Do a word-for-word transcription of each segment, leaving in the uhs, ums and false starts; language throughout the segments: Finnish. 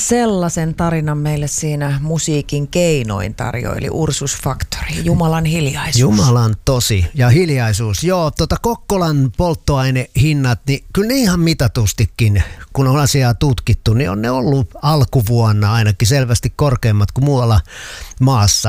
Sellaisen tarinan meille siinä musiikin keinoin tarjoili Ursus Factory. Jumalan hiljaisuus. Jumalan tosi ja hiljaisuus. Joo, tota Kokkolan polttoainehinnat, niin kyllä ne ihan mitatustikin, kun on asiaa tutkittu, niin on ne ollut alkuvuonna ainakin selvästi korkeammat kuin muualla maassa.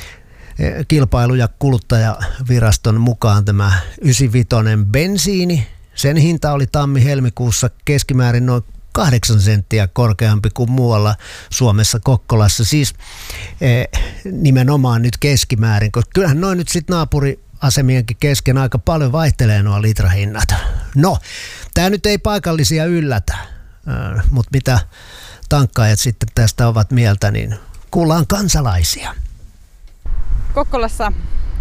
Kilpailu- ja kuluttajaviraston mukaan tämä yhdeksänkymmentäviisi bensiini, sen hinta oli tammi-helmikuussa keskimäärin noin kahdeksan senttiä korkeampi kuin muualla Suomessa Kokkolassa. Siis eh, nimenomaan nyt keskimäärin, koska kyllähän noin nyt sitten naapuriasemienkin kesken aika paljon vaihtelee nuo litrahinnat. No, tämä nyt ei paikallisia yllätä, äh, mutta mitä tankkaajat sitten tästä ovat mieltä, niin kuullaan kansalaisia. Kokkolassa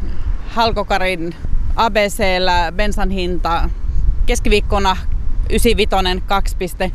Halkokarin A B C:llä bensan hinta keskiviikkona yhdeksänkymmentäviisi kaksi pilkku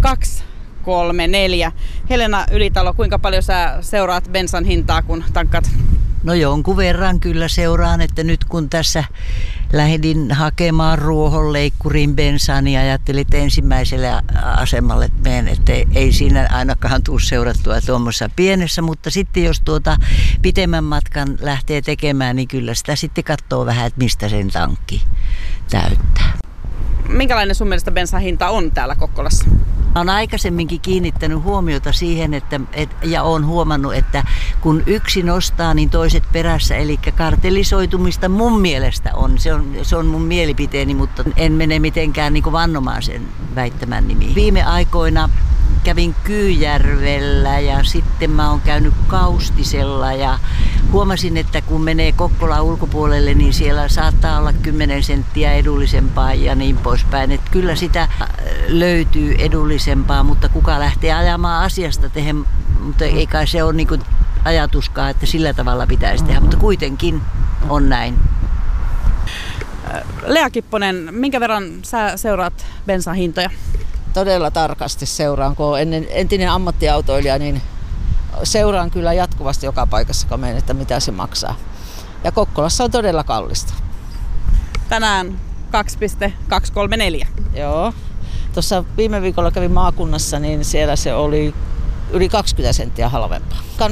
kaksisataakolmekymmentäneljä. Helena Ylitalo, kuinka paljon sä seuraat bensan hintaa, kun tankkaat? No jonkun verran kyllä seuraan, että nyt kun tässä lähdin hakemaan ruohonleikkurin bensaa, niin ajattelin, että ensimmäiselle asemalle menen, että ei siinä ainakaan tule seurattua tuommoisessa pienessä, mutta sitten jos tuota pitemmän matkan lähtee tekemään, niin kyllä sitä sitten katsoo vähän, että mistä sen tankki täyttää. Minkälainen sun mielestä bensan hinta on täällä Kokkolassa? Olen aikaisemminkin kiinnittänyt huomiota siihen, että, et, ja olen huomannut, että kun yksi nostaa, niin toiset perässä, eli kartellisoitumista mun mielestä on. Se on, se on mun mielipiteeni, mutta en mene mitenkään niin kuin vannomaan sen väittämän nimiin. Viime aikoina kävin Kyyjärvellä ja sitten mä oon käynyt Kaustisella ja huomasin, että kun menee Kokkolan ulkopuolelle, niin siellä saattaa olla kymmenen senttiä edullisempaa ja niin poispäin. Että kyllä sitä löytyy edullisempaa, mutta kuka lähtee ajamaan asiasta tehen, mutta ei kai se ole niin kuin ajatuskaan, että sillä tavalla pitäisi tehdä, mutta kuitenkin on näin. Lea Kipponen, minkä verran sä seuraat bensan hintoja? Todella tarkasti seuraan, kun ennen, entinen ammattiautoilija, niin seuraan kyllä jatkuvasti joka paikassa, kun menen, että mitä se maksaa. Ja Kokkolassa on todella kallista. Tänään kaksi pilkku kaksisataakolmekymmentäneljä. Joo. Tuossa viime viikolla kävin maakunnassa, niin siellä se oli yli kaksikymmentä senttiä halvempaa.